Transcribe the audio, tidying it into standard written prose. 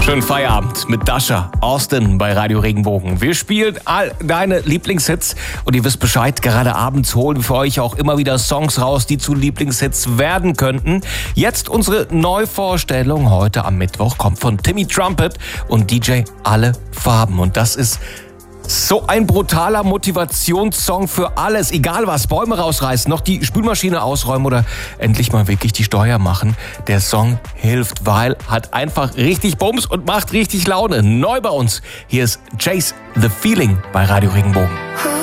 Schönen Feierabend mit Dasha Austin bei Radio Regenbogen. Wir spielen all deine Lieblingshits und ihr wisst Bescheid, gerade abends holen wir für euch auch immer wieder Songs raus, die zu Lieblingshits werden könnten. Jetzt unsere Neuvorstellung heute am Mittwoch kommt von Timmy Trumpet und DJ Alle Farben. Und das ist so ein brutaler Motivationssong für alles, egal was, Bäume rausreißen, noch die Spülmaschine ausräumen oder endlich mal wirklich die Steuer machen. Der Song hilft, weil hat einfach richtig Bums und macht richtig Laune. Neu bei uns, hier ist Chase the Feeling bei Radio Regenbogen.